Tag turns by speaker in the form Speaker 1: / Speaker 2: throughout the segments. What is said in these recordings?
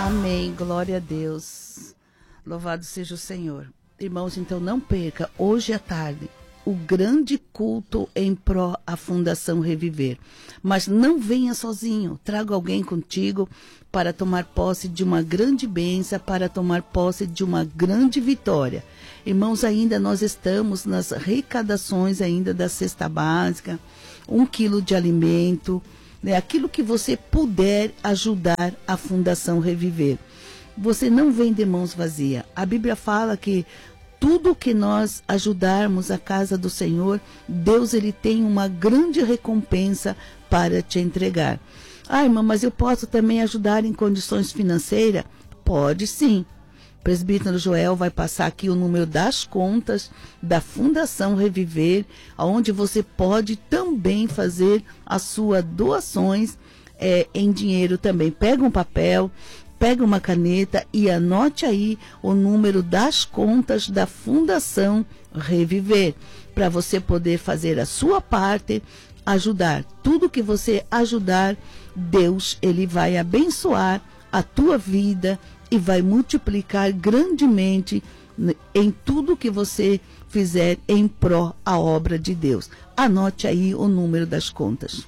Speaker 1: Amém, glória a Deus. Louvado seja o Senhor. Irmãos, então não perca, hoje à tarde, o grande culto em pró à Fundação Reviver. Mas não venha sozinho, traga alguém contigo para tomar posse de uma grande bênção, para tomar posse de uma grande vitória. Irmãos, ainda nós estamos nas arrecadações ainda da cesta básica, 1 quilo de alimento, né? Aquilo que você puder ajudar a Fundação Reviver. Você não vem de mãos vazias. A Bíblia fala que tudo que nós ajudarmos a casa do Senhor, Deus ele tem uma grande recompensa para te entregar. Ah, irmã, mas eu posso também ajudar em condições financeiras? Pode sim. O presbítero Joel vai passar aqui o número das contas da Fundação Reviver, onde você pode também fazer as suas doações em dinheiro também. Pega um papel, pega uma caneta e anote aí o número das contas da Fundação Reviver, para você poder fazer a sua parte, ajudar. Tudo que você ajudar, Deus ele vai abençoar a tua vida e vai multiplicar grandemente em tudo que você fizer em pró à obra de Deus. Anote aí o número das contas.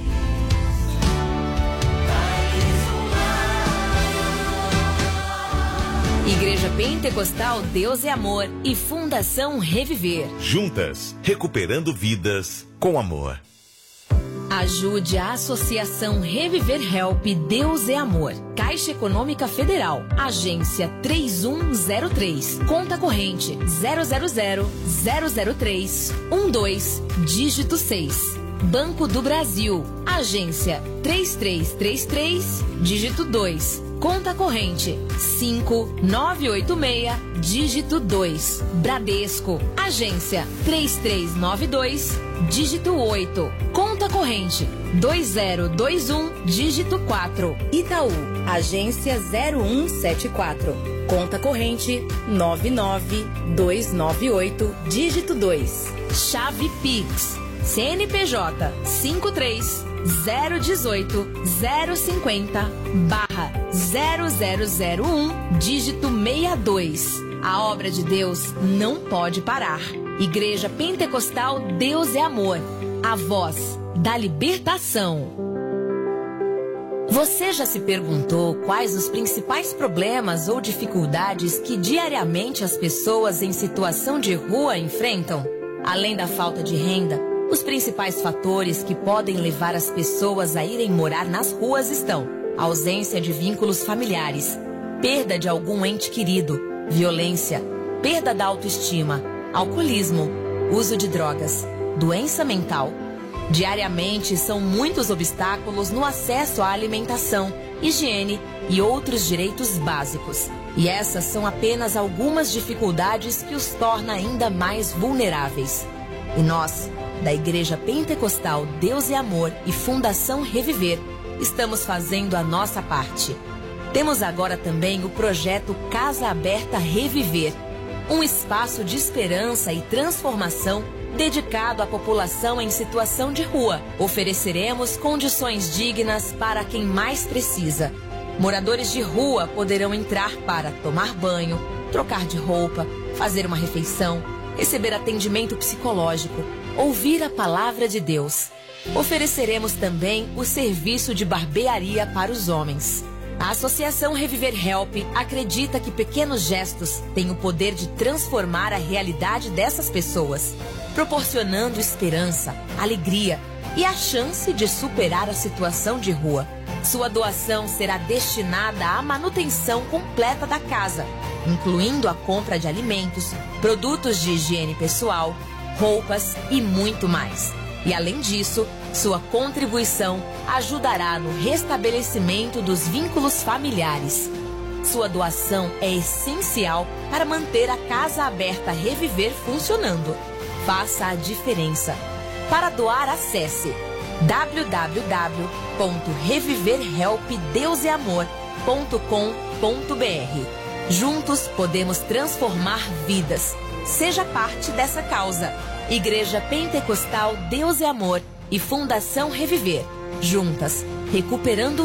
Speaker 2: Igreja Pentecostal Deus é Amor e Fundação Reviver.
Speaker 3: Juntas, recuperando vidas com amor.
Speaker 2: Ajude a Associação Reviver Help Deus é Amor. Caixa Econômica Federal. Agência 3103. Conta corrente 000-003-12, dígito 6. Banco do Brasil. Agência 3333, dígito 2. Conta corrente 5986, dígito 2. Bradesco. Agência 3392, dígito 8. Conta corrente 2021, dígito 4. Itaú. Agência 0174. Conta corrente 99298, dígito 2. Chave Pix. CNPJ 53-018-050/0001, dígito 62. A obra de Deus não pode parar. Igreja Pentecostal Deus é Amor. A voz da libertação. Você já se perguntou quais os principais problemas ou dificuldades que diariamente as pessoas em situação de rua enfrentam? Além da falta de renda, os principais fatores que podem levar as pessoas a irem morar nas ruas estão: ausência de vínculos familiares, perda de algum ente querido, violência, perda da autoestima, alcoolismo, uso de drogas, doença mental. Diariamente são muitos obstáculos no acesso à alimentação, higiene e outros direitos básicos. E essas são apenas algumas dificuldades que os torna ainda mais vulneráveis. E nós, da Igreja Pentecostal Deus é Amor e Fundação Reviver, estamos fazendo a nossa parte. Temos agora também o projeto Casa Aberta Reviver, um espaço de esperança e transformação dedicado à população em situação de rua. Ofereceremos condições dignas para quem mais precisa. Moradores de rua poderão entrar para tomar banho, trocar de roupa, fazer uma refeição, receber atendimento psicológico, ouvir a palavra de Deus. Ofereceremos também o serviço de barbearia para os homens. A Associação Reviver Help acredita que pequenos gestos têm o poder de transformar a realidade dessas pessoas, proporcionando esperança, alegria e a chance de superar a situação de rua. Sua doação será destinada à manutenção completa da casa, incluindo a compra de alimentos, produtos de higiene pessoal, roupas e muito mais. E além disso, sua contribuição ajudará no restabelecimento dos vínculos familiares. Sua doação é essencial para manter a Casa Aberta Reviver funcionando. Faça a diferença. Para doar, acesse www.reviverhelpdeuseamor.com.br. Juntos podemos transformar vidas. Seja parte dessa causa. Igreja Pentecostal Deus é Amor e Fundação Reviver. Juntas, recuperando